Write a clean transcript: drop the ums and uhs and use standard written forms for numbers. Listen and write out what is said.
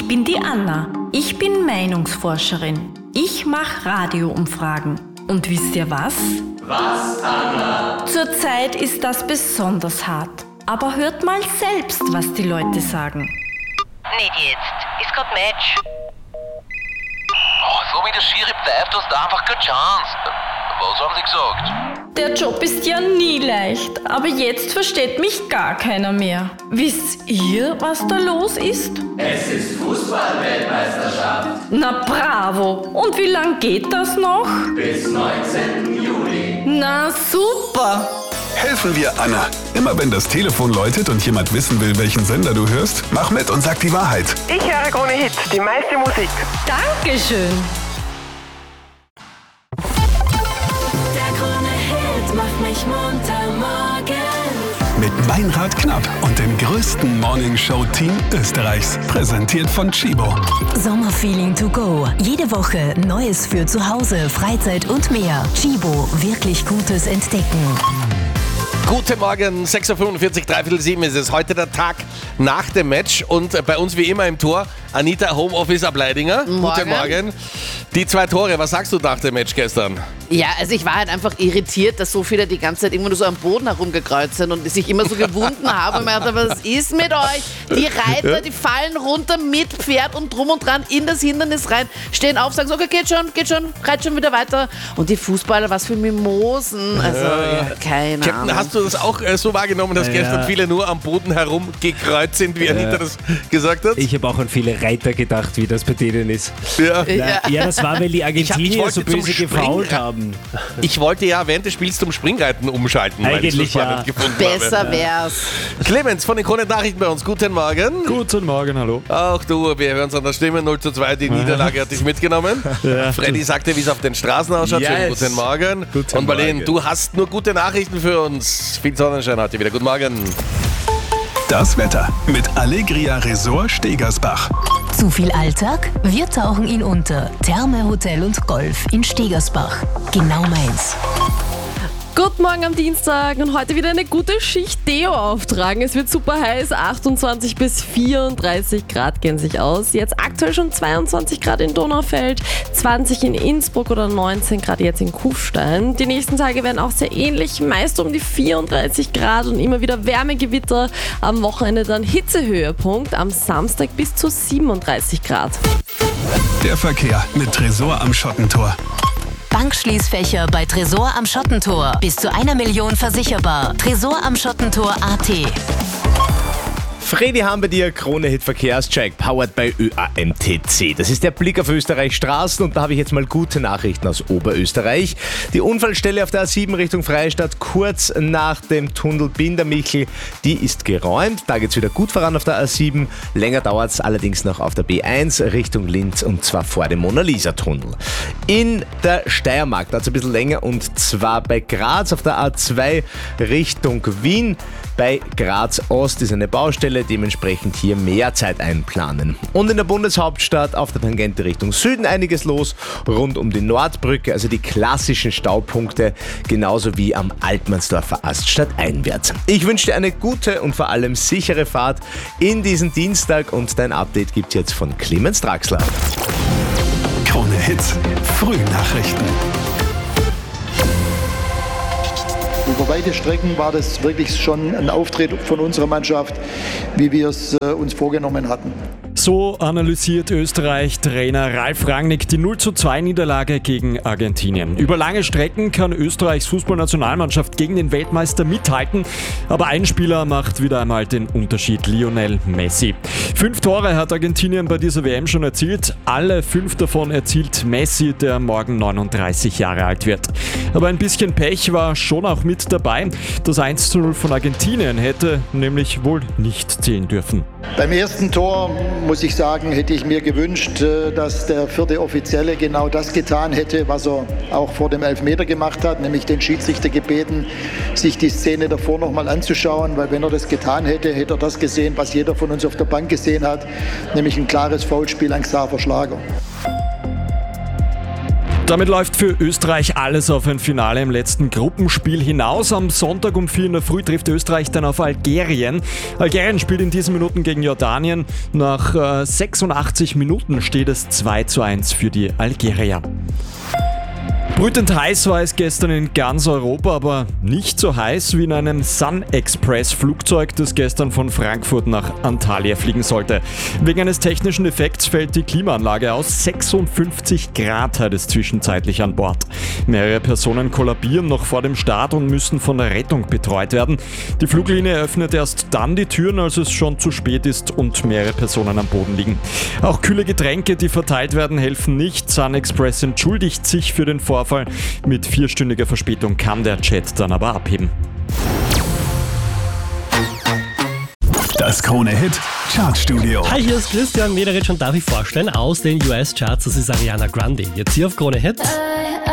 Ich bin die Anna. Ich bin Meinungsforscherin. Ich mache Radioumfragen. Und wisst ihr was? Was, Anna? Zurzeit ist das besonders hart. Aber hört mal selbst, was die Leute sagen. Nicht jetzt. Ist grad Match. Oh, so wie der Schiri pfeift, hast du einfach keine Chance. Was haben sie gesagt? Der Job ist ja nie leicht, aber jetzt versteht mich gar keiner mehr. Wisst ihr, was da los ist? Es ist Fußball-Weltmeisterschaft. Na bravo! Und wie lang geht das noch? Bis 19. Juli. Na super! Helfen wir Anna. Immer wenn das Telefon läutet und jemand wissen will, welchen Sender du hörst, mach mit und sag die Wahrheit. Ich höre Krone Hit, die meiste Musik. Dankeschön! Der Krone-Hit macht mich munter morgen. Mit Meinrad Knapp und dem größten Morningshow-Team Österreichs. Präsentiert von Chibo. Sommerfeeling to go. Jede Woche Neues für zu Hause, Freizeit und mehr. Chibo, wirklich Gutes entdecken. Guten Morgen, 6.45 Uhr, 6:45 ist es. Heute der Tag nach dem Match und bei uns wie immer im Tor Anita Homeoffice-Ableidinger. Guten Morgen. Die 2 Tore, was sagst du nach dem Match gestern? Ja, also ich war halt einfach irritiert, dass so viele die ganze Zeit immer nur so am Boden herumgekreuzt sind und sich immer so gewunden haben. Und mir dachte, was ist mit euch? Die Reiter, die fallen runter mit Pferd und drum und dran in das Hindernis rein, stehen auf, sagen so, okay, geht schon, reit schon wieder weiter. Und die Fußballer, was für Mimosen. Also, keine Ahnung. Hast du das auch so wahrgenommen, dass gestern viele nur am Boden herumgekreuzt sind, wie Anita das gesagt hat? Ich habe auch an viele Reiter gedacht, wie das bei denen ist. Ja, das war, weil die Argentinier so böse gefault haben. Ich wollte ja während des Spiels zum Springreiten umschalten, weil ich das spannend gefunden habe. Besser wär's. Clemens von den Krone-Nachrichten bei uns. Guten Morgen. Guten Morgen, hallo. Auch du, wir hören es an der Stimme, 0:2, die Niederlage hat dich mitgenommen. Ja. Freddy sagte, wie es auf den Straßen ausschaut. Yes. Schönen guten Morgen. Und Marlene, du hast nur gute Nachrichten für uns. Viel Sonnenschein heute wieder. Guten Morgen. Das Wetter mit Allegria Resort Stegersbach. Zu viel Alltag? Wir tauchen ihn unter. Therme Hotel und Golf in Stegersbach. Genau meins. Guten Morgen am Dienstag und heute wieder eine gute Schicht Deo auftragen. Es wird super heiß, 28 bis 34 Grad gehen sich aus. Jetzt aktuell schon 22 Grad in Donaufeld, 20 in Innsbruck oder 19 Grad jetzt in Kufstein. Die nächsten Tage werden auch sehr ähnlich, meist um die 34 Grad und immer wieder Wärmegewitter. Am Wochenende dann Hitzehöhepunkt, am Samstag bis zu 37 Grad. Der Verkehr mit Tresor am Schottentor. Bankschließfächer bei Tresor am Schottentor. Bis zu 1 Million versicherbar. Tresor am Schottentor.at. Fredi haben bei dir Krone-Hit Verkehrscheck, powered by ÖAMTC. Das ist der Blick auf Österreichs Straßen und da habe ich jetzt mal gute Nachrichten aus Oberösterreich. Die Unfallstelle auf der A7 Richtung Freistadt kurz nach dem Tunnel Bindermichel, die ist geräumt. Da geht es wieder gut voran auf der A7. Länger dauert es allerdings noch auf der B1 Richtung Linz und zwar vor dem Mona-Lisa-Tunnel. In der Steiermark dauert es ein bisschen länger und zwar bei Graz auf der A2 Richtung Wien. Bei Graz Ost ist eine Baustelle, dementsprechend hier mehr Zeit einplanen. Und in der Bundeshauptstadt auf der Tangente Richtung Süden einiges los, rund um die Nordbrücke, also die klassischen Staupunkte, genauso wie am Altmannsdorfer Ast stadteinwärts. Ich wünsche dir eine gute und vor allem sichere Fahrt in diesen Dienstag und dein Update gibt es jetzt von Clemens Draxler. Krone Hits, Frühnachrichten. Über weite Strecken war das wirklich schon ein Auftritt von unserer Mannschaft, wie wir es uns vorgenommen hatten. So analysiert Österreich-Trainer Ralf Rangnick die 0:2 Niederlage gegen Argentinien. Über lange Strecken kann Österreichs Fußballnationalmannschaft gegen den Weltmeister mithalten, aber ein Spieler macht wieder einmal den Unterschied, Lionel Messi. 5 Tore hat Argentinien bei dieser WM schon erzielt, alle 5 davon erzielt Messi, der morgen 39 Jahre alt wird. Aber ein bisschen Pech war schon auch mit dabei. Das 1:0 von Argentinien hätte nämlich wohl nicht zählen dürfen. Beim ersten Tor, muss ich sagen, hätte ich mir gewünscht, dass der 4. Offizielle genau das getan hätte, was er auch vor dem Elfmeter gemacht hat, nämlich den Schiedsrichter gebeten, sich die Szene davor nochmal anzuschauen, weil wenn er das getan hätte, hätte er das gesehen, was jeder von uns auf der Bank gesehen hat, nämlich ein klares Foulspiel an Xaver Schlager. Damit läuft für Österreich alles auf ein Finale im letzten Gruppenspiel hinaus. Am Sonntag um 4 in der Früh trifft Österreich dann auf Algerien. Algerien spielt in diesen Minuten gegen Jordanien. Nach 86 Minuten steht es 2:1 für die Algerier. Brütend heiß war es gestern in ganz Europa, aber nicht so heiß wie in einem Sun Express Flugzeug, das gestern von Frankfurt nach Antalya fliegen sollte. Wegen eines technischen Defekts fällt die Klimaanlage aus. 56 Grad hat es zwischenzeitlich an Bord. Mehrere Personen kollabieren noch vor dem Start und müssen von der Rettung betreut werden. Die Fluglinie öffnet erst dann die Türen, als es schon zu spät ist und mehrere Personen am Boden liegen. Auch kühle Getränke, die verteilt werden, helfen nicht. Sun Express entschuldigt sich für den Vorfall. Mit 4-stündiger Verspätung kann der Jet dann aber abheben. Das Krone-Hit Chartstudio. Hi, hier ist Christian Mederich und darf ich vorstellen aus den US-Charts, das ist Ariana Grande. Jetzt hier auf Krone-Hit.